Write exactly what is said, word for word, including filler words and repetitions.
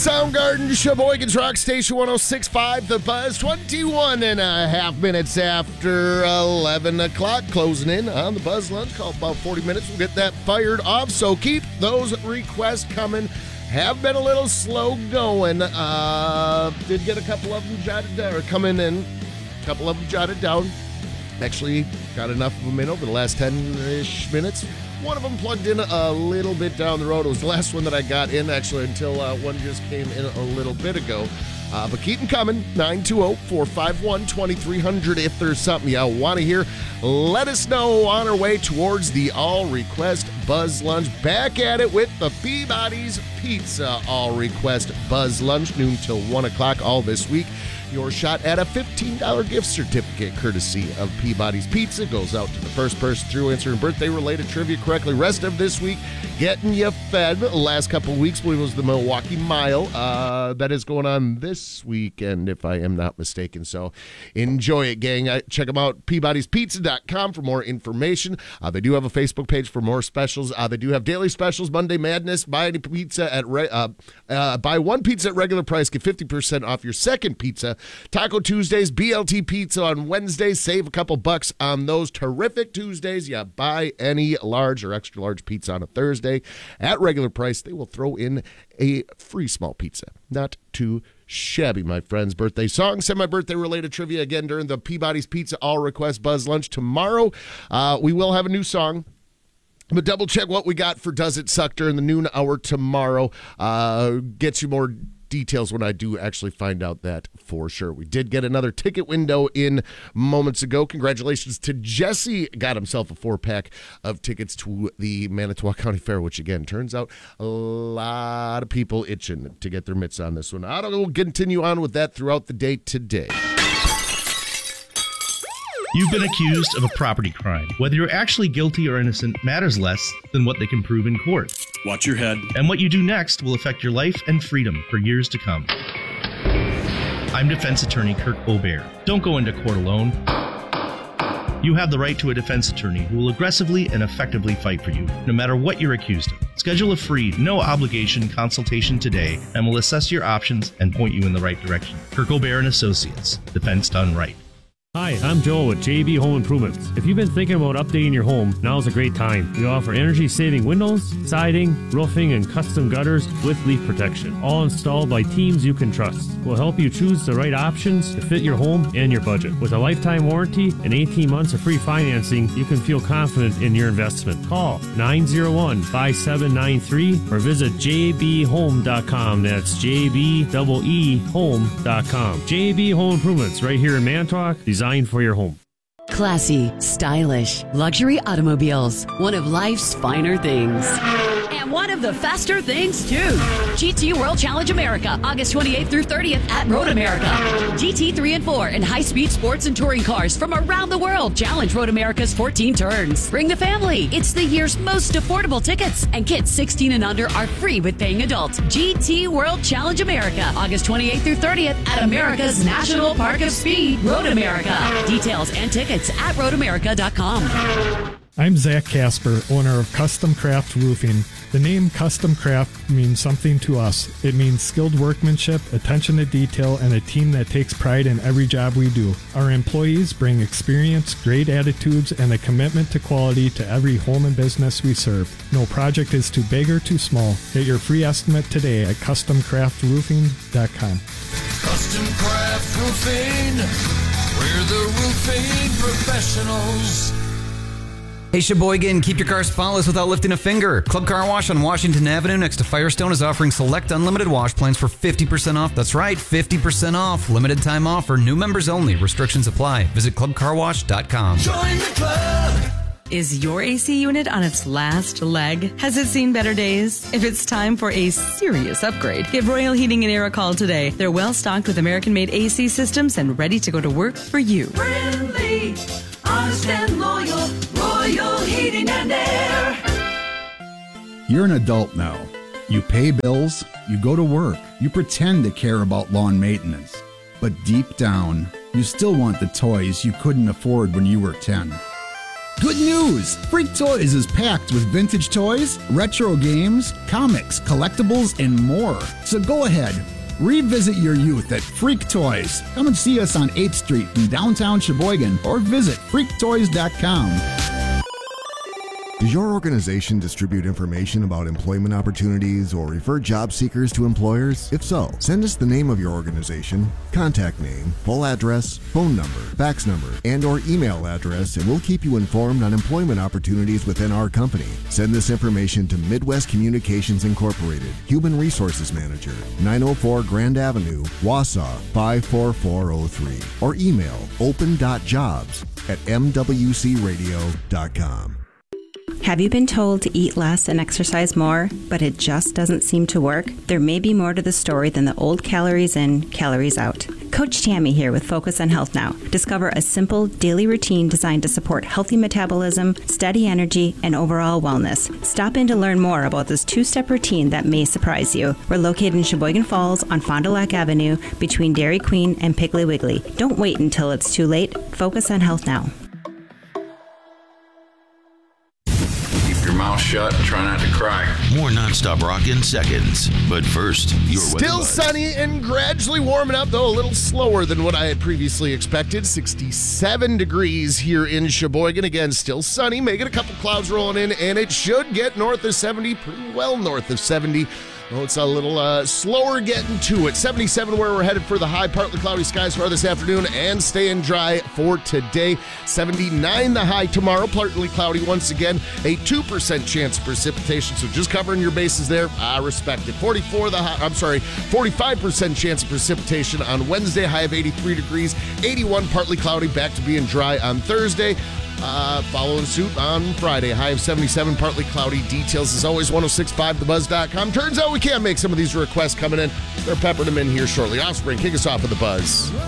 Soundgarden, Sheboygan's Rock Station one oh six point five, The Buzz, twenty-one and a half minutes after eleven o'clock. Closing in on the Buzz Lunch. Call about forty minutes. We'll get that fired off, so keep those requests coming. Have been a little slow going. Uh, did get a couple of them jotted down, or coming in. A couple of them jotted down. Actually, got enough of them in over the last ten-ish minutes. One of them plugged in a little bit down the road. It was the last one that I got in, actually, until uh, one just came in a little bit ago. Uh, but keep them coming. nine two zero, four five one, two three zero zero. If there's something you want to hear, let us know. On our way towards the all-request Buzz Lunch. Back at it with the Peabody's Pizza all-request Buzz Lunch, noon till one o'clock all this week. Your shot at a fifteen dollars gift certificate courtesy of Peabody's Pizza goes out to the first person through answering birthday-related trivia correctly. Rest of this week, getting you fed. The last couple of weeks, I believe it was the Milwaukee Mile. Uh, that is going on this weekend, if I am not mistaken. So enjoy it, gang. I, check them out, Peabodys Pizza dot com for more information. Uh, they do have a Facebook page for more specials. Uh, they do have daily specials, Monday Madness. Buy any pizza at re- uh, uh, buy one pizza at regular price, get fifty percent off your second pizza. Taco Tuesdays, B L T Pizza on Wednesdays. Save a couple bucks on those terrific Tuesdays. Yeah, buy any large or extra large pizza on a Thursday at regular price. They will throw in a free small pizza. Not too shabby, my friends. Birthday song, semi-birthday related trivia again during the Peabody's Pizza All Request Buzz Lunch tomorrow. Uh, we will have a new song. But double check what we got for Does It Suck during the noon hour tomorrow. Uh, gets you more details when I do actually find out that for sure. We did get another ticket window in moments ago. Congratulations to Jesse. Got himself a four-pack of tickets to the Manitowoc County Fair, which again, turns out a lot of people itching to get their mitts on this one. I don't know. We'll continue on with that throughout the day today. You've been accused of a property crime. Whether you're actually guilty or innocent matters less than what they can prove in court. Watch your head. And what you do next will affect your life and freedom for years to come. I'm defense attorney Kirk Obear. Don't go into court alone. You have the right to a defense attorney who will aggressively and effectively fight for you, no matter what you're accused of. Schedule a free, no-obligation consultation today, and we'll assess your options and point you in the right direction. Kirk Obear and Associates. Defense done right. Hi, I'm Joel with J B Home Improvements. If you've been thinking about updating your home, now's a great time. We offer energy-saving windows, siding, roofing, and custom gutters with leak protection, all installed by teams you can trust. We'll help you choose the right options to fit your home and your budget. With a lifetime warranty and eighteen months of free financing, you can feel confident in your investment. Call nine oh one, five seven nine three or visit j b home dot com. That's J B E E home dot com. J B Home Improvements right here in Manitowoc, designed for your home. Classy, stylish, luxury automobiles. One of life's finer things. And one of the faster things, too. G T World Challenge America, August twenty-eighth through thirtieth at Road America. G T three and four and high-speed sports and touring cars from around the world challenge Road America's fourteen turns. Bring the family. It's the year's most affordable tickets. And kids sixteen and under are free with paying adults. G T World Challenge America, August twenty-eighth through thirtieth at America's National Park of Speed, Road America. Details and tickets at road america dot com. I'm Zach Casper, owner of Custom Craft Roofing. The name Custom Craft means something to us. It means skilled workmanship, attention to detail, and a team that takes pride in every job we do. Our employees bring experience, great attitudes, and a commitment to quality to every home and business we serve. No project is too big or too small. Get your free estimate today at custom craft roofing dot com. Custom Craft Roofing, we're the roofing professionals. Hey Sheboygan, keep your car spotless without lifting a finger. Club Car Wash on Washington Avenue next to Firestone is offering select unlimited wash plans for fifty percent off. That's right, fifty percent off. Limited time offer, new members only. Restrictions apply. Visit club car wash dot com. Join the club. Is your A C unit on its last leg? Has it seen better days? If it's time for a serious upgrade, give Royal Heating and Air a call today. They're well stocked with American-made A C systems and ready to go to work for you. Friendly, honest and loyal, Royal Heating and Air. You're an adult now. You pay bills, you go to work, you pretend to care about lawn maintenance. But deep down, you still want the toys you couldn't afford when you were ten. Good news! Freak Toys is packed with vintage toys, retro games, comics, collectibles, and more. So go ahead, revisit your youth at Freak Toys. Come and see us on eighth Street in downtown Sheboygan or visit freak toys dot com. Does your organization distribute information about employment opportunities or refer job seekers to employers? If so, send us the name of your organization, contact name, full address, phone number, fax number, and or email address, and we'll keep you informed on employment opportunities within our company. Send this information to Midwest Communications Incorporated, Human Resources Manager, nine oh four Grand Avenue, Wausau five four four oh three, or email open dot jobs at m w c radio dot com. Have you been told to eat less and exercise more, but it just doesn't seem to work? There may be more to the story than the old calories in, calories out. Coach Tammy here with Focus on Health Now. Discover a simple daily routine designed to support healthy metabolism, steady energy, and overall wellness. Stop in to learn more about this two-step routine that may surprise you. We're located in Sheboygan Falls on Fond du Lac Avenue between Dairy Queen and Piggly Wiggly. Don't wait until it's too late. Focus on Health Now. Mouth shut and try not to cry. More nonstop rock in seconds. But first, your weather Still buzz. sunny and gradually warming up, though a little slower than what I had previously expected. sixty-seven degrees here in Sheboygan. Again, still sunny, making a couple clouds rolling in, and it should get north of seventy, pretty well north of seventy. Oh, it's a little uh, slower getting to it. seventy-seven where we're headed for the high, partly cloudy skies for this afternoon and staying dry for today. seventy-nine the high tomorrow, partly cloudy once again. A two percent chance of precipitation, so just covering your bases there. I respect it. forty-four the high, I'm sorry, forty-five percent chance of precipitation on Wednesday, high of eighty-three degrees. eighty-one partly cloudy, back to being dry on Thursday. Uh, following suit on Friday, high of seventy-seven, partly cloudy. Details as always, ten sixty-five the buzz dot com. Turns out we can make some of these requests coming in. They're peppering them in here shortly. Offspring, kick us off with the buzz.